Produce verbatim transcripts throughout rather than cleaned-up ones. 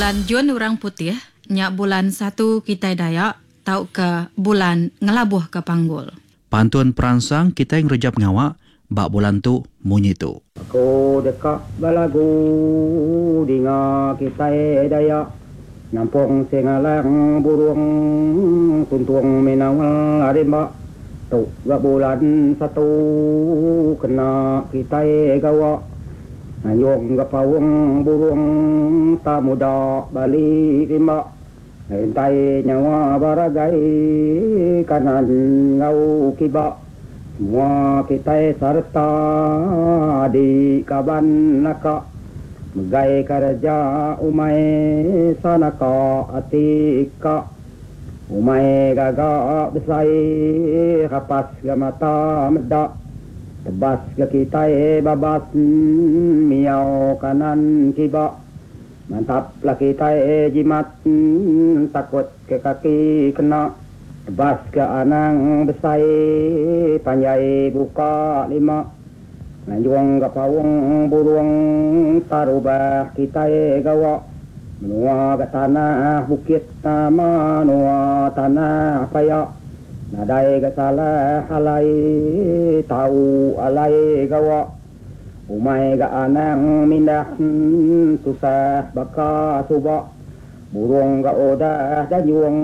bulan Jun orang putih, nyak bulan satu kita Dayak, tau ke bulan ngelabuh ke Panggul. Pantun perangsang kita yang rejap ngawak, bak bulan tu munyi tu. Aku dekat balagu dinga kita Dayak, nampung singalang burung tuntung minawal arimba. Tu gak bulan satu kena kita gawa. Ayong gapawang burung tak muda balik rimba. Hentay nyawa baragai kanan ngau kiba. Semua kita serta di kaban naka. Megai kerja umay sanaka atika. Umay gagak besai kapas gamata medak. Tebas ke kita babas miau kanan kiba. Mantaplah kita jimat takut ke kaki kena. Tebas ke anang besai panjai buka lima. Lanjuang ke pawang burung tarubah kita gawa. Menua ke tanah bukit nama nua tanah payak. Nadai ke salah alai tahu alai gawa. Umay ke anang mindah susah baka subak. Burung ke odah dayung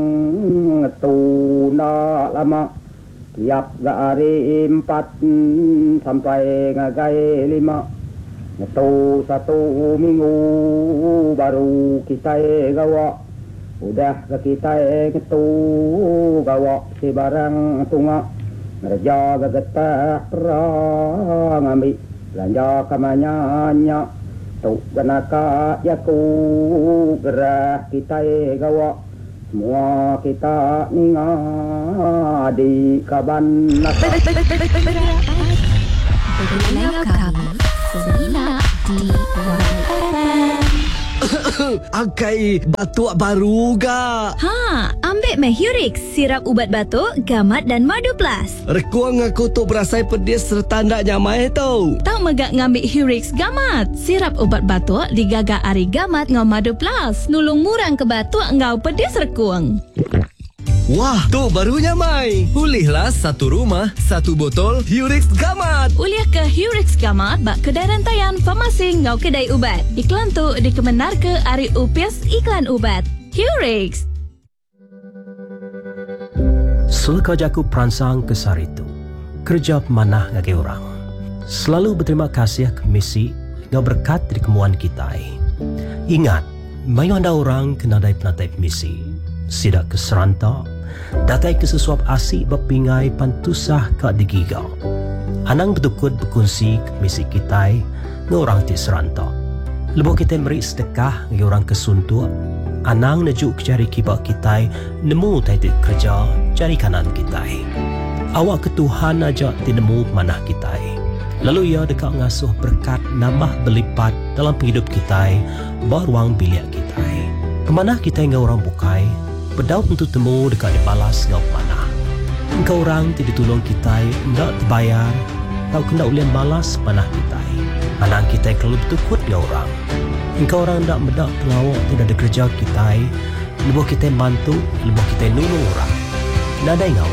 ngetuna lama. Tiap ke hari empat sampai ngagai lima. Ngetu satu minggu baru kita gawa. Udah ke kita ngetu gawa si barang tunga. Ngerja ke getah perang ambil belanja kamanyanya. Tu kenaka yaku gerah kita gawa. Semua kita ninga di kaban naka. Beliau kami Serina di Angkai batuk baru ga? Ha, ambil meh Hurix, sirap ubat batuk, gamat dan madu plus. Rekuang aku tu berasai pedis serta nak nyamai tau. Tak megak ngambil Hurix gamat. Sirap ubat batuk digagak ari gamat ngau madu plus. Nulung murang ke batuk ngau pedis rekuang. Wah, tu barunya Mai. Pulihlah satu rumah, satu botol Hurix Gamat. Uliah ke Hurix Gamat bak kedai rantaian farmasi ngau kedai ubat. Iklan tu dikemenar ke Ari Upis Iklan Ubat. Hurix. Sulka jaku peransang kesar itu. Kerja pemanah ngagi orang. Selalu berterima kasih ke misi ngau berkat dari kemuan kita. Ingat, mayu anda orang kena dai penatai misi. Sidak ke serantak, datai ke sesuap asik berpingai pantusah ke digigau. Anang bertukut berkongsi ke misi kita nge orang ti serantak. Lebuh kita beri sedekah nge orang kesuntuk. Anang nejuk ke jari kibak kita nemu taitik kerja jari kanan kita. Awak ke Tuhan aja ti nemu manah kita. Lalu ia dekat ngasuh berkat nambah berlipat dalam penghidup kita baruang biliak kita. Kemanah kita nge orang bukai Pedau untuk temu dekat dibalas ngau mana. Engkau orang tidak tolong kita, tidak terbayar, tau kena ulian balas panah kita. Anak kita kalau bertukut ngau orang. Engkau orang tidak mendak pengawak tidak ada kerja kita, lebuh kita mantu, lebuh kita nulung orang. Tidak ada ngau.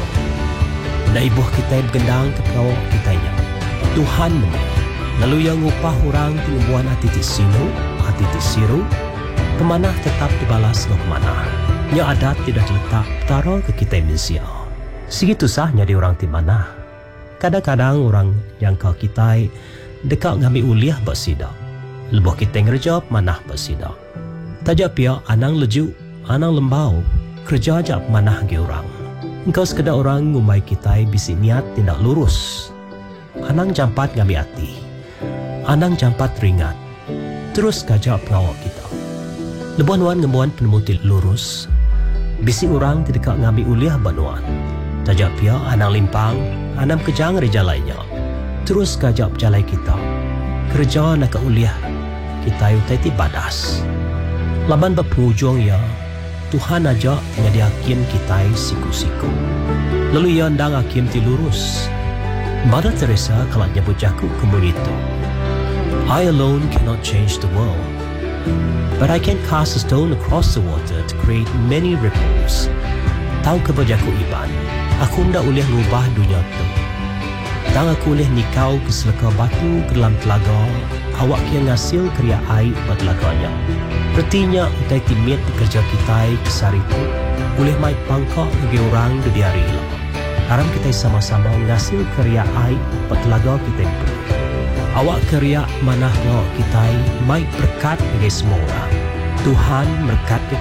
Tidak ibu kita bergendang ke pengawak kita nya. Tuhan nemu. Lalu yang upah orang pengembuan hati ti sinu, hati ti siru, kemanah tetap dibalas ngau kemanah. Nya adat tidak terletak taro ke kita manusia. Segitu sahnya di orang di mana. Kadang-kadang orang yang kau kita dekat ngambil uliah bersidak. Lebuh kita ngerjap manah bersidak. Tajak pia anang leju, anang lembau, kerja ajak manah ke orang. Engkau sekedar orang ngumai kita bisi niat tindak lurus. Anang jampat ngambil hati. Anang jampat ringat. Terus kajak pengawak kita. Lebuan-wan ngemuan penemuti lurus. Bisi orang tidak ngambil uliah banuan. Tajak pia anang limpang, anam kejang reja lainnya. Terus kajak jalai kita. Kerja nak uliah kita utai badas. Laban berpenghujung ya, Tuhan aja nyadiakin kita siku-siku. Lalu ia ndang akim ti lurus. Mother Teresa kalau nyebut jaku kemun itu. I alone cannot change the world. But I can cast a stone across the water to create many ripples. Tahu ke bajaku Iban, aku ndak boleh rubah dunia tu. Tang aku boleh nikau ke selaka batu ke dalam telaga, awak yang ngasil kriya air pada telaganya. Pertinya utai timit kerja kita ke sari tu, boleh mai pangkak bagi orang di hari lah. Haram kita sama-sama ngasil kriya air pada telaga kita tu. Awak kriya manah ngok kita mai berkat bagi semua orang. Tuhan berkat